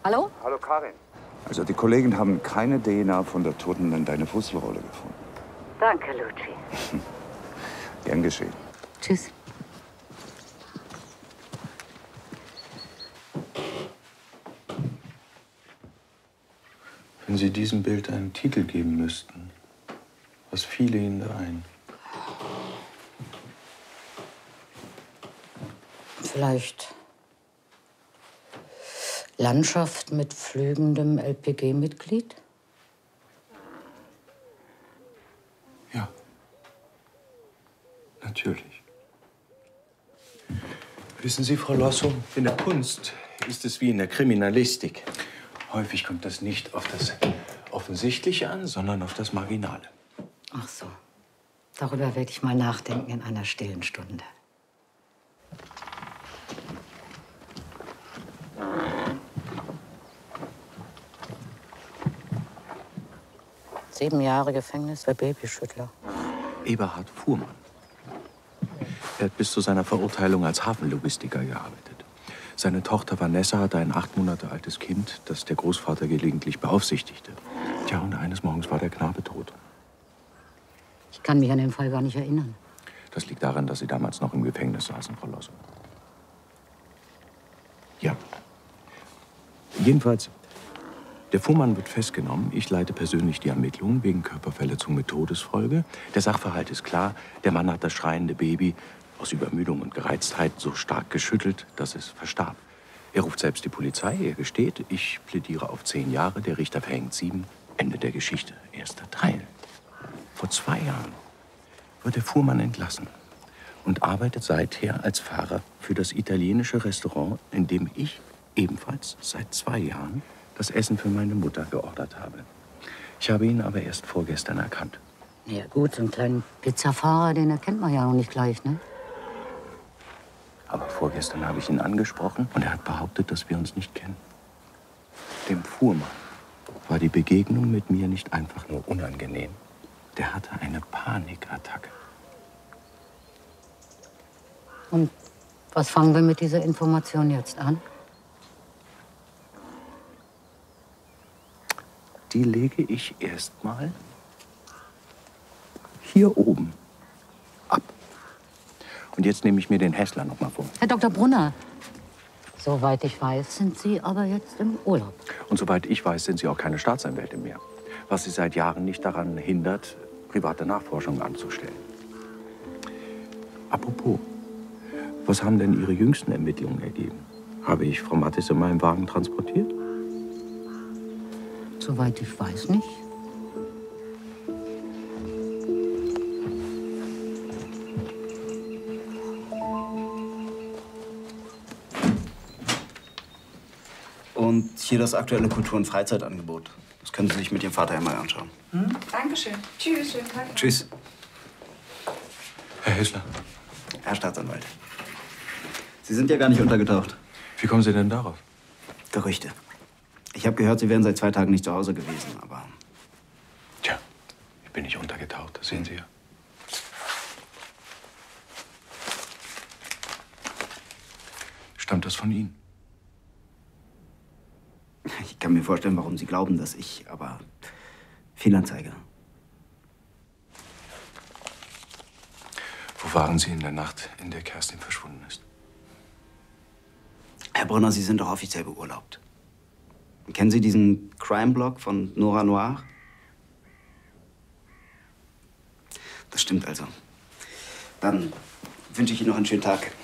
Hallo? Hallo Karin. Also die Kollegen haben keine DNA von der Toten in deine Fußrolle gefunden. Danke, Luci. Gern geschehen. Tschüss. Wenn Sie diesem Bild einen Titel geben müssten, was fiele Ihnen da ein? Vielleicht Landschaft mit flügendem LPG-Mitglied? Ja, natürlich. Wissen Sie, Frau Losso, in der Kunst ist es wie in der Kriminalistik. Häufig kommt das nicht auf das Offensichtliche an, sondern auf das Marginale. Ach so. Darüber werde ich mal nachdenken in einer stillen Stunde. Sieben Jahre Gefängnis für Babyschüttler. Eberhard Fuhrmann. Er hat bis zu seiner Verurteilung als Hafenlogistiker gearbeitet. Seine Tochter Vanessa hatte ein 8 Monate altes Kind, das der Großvater gelegentlich beaufsichtigte. Tja, und eines Morgens war der Knabe tot. Ich kann mich an den Fall gar nicht erinnern. Das liegt daran, dass Sie damals noch im Gefängnis saßen, Frau Losso. Ja. Jedenfalls, der Fuhrmann wird festgenommen. Ich leite persönlich die Ermittlungen wegen Körperverletzung mit Todesfolge. Der Sachverhalt ist klar. Der Mann hat das schreiende Baby aus Übermüdung und Gereiztheit so stark geschüttelt, dass es verstarb. Er ruft selbst die Polizei, er gesteht. Ich plädiere auf 10 Jahre. Der Richter verhängt 7. Ende der Geschichte. Erster Teil. Vor 2 Jahren wird der Fuhrmann entlassen und arbeitet seither als Fahrer für das italienische Restaurant, in dem ich ebenfalls seit 2 Jahren das Essen für meine Mutter geordert habe. Ich habe ihn aber erst vorgestern erkannt. Ja gut, so einen kleinen Pizzafahrer, den erkennt man ja noch nicht gleich, ne? Aber vorgestern habe ich ihn angesprochen und er hat behauptet, dass wir uns nicht kennen. Dem Fuhrmann war die Begegnung mit mir nicht einfach nur unangenehm. Der hatte eine Panikattacke. Und was fangen wir mit dieser Information jetzt an? Die lege ich erstmal hier oben ab. Und jetzt nehme ich mir den Hässler noch mal vor. Herr Dr. Brunner, soweit ich weiß, sind Sie aber jetzt im Urlaub. Und soweit ich weiß, sind Sie auch keine Staatsanwältin mehr. Was Sie seit Jahren nicht daran hindert, private Nachforschungen anzustellen. Apropos, was haben denn Ihre jüngsten Ermittlungen ergeben? Habe ich Frau Mattis in meinem Wagen transportiert? Soweit ich weiß nicht. Und hier das aktuelle Kultur- und Freizeitangebot. Das können Sie sich mit Ihrem Vater ja mal anschauen. Dankeschön. Tschüss, schönen Tag. Tschüss. Herr Hässler, Herr Staatsanwalt. Sie sind ja gar nicht untergetaucht. wie kommen Sie denn darauf? Gerüchte. Ich habe gehört, Sie wären seit 2 Tagen nicht zu Hause gewesen, aber... Tja, ich bin nicht untergetaucht, das sehen Sie ja. Stammt das von Ihnen? Ich kann mir vorstellen, warum Sie glauben, dass ich, aber... Fehlanzeige. Wo waren Sie in der Nacht, in der Kerstin verschwunden ist? Herr Brunner, Sie sind doch offiziell beurlaubt. Kennen Sie diesen Crime-Blog von Nora Noir? Das stimmt also. Dann wünsche ich Ihnen noch einen schönen Tag.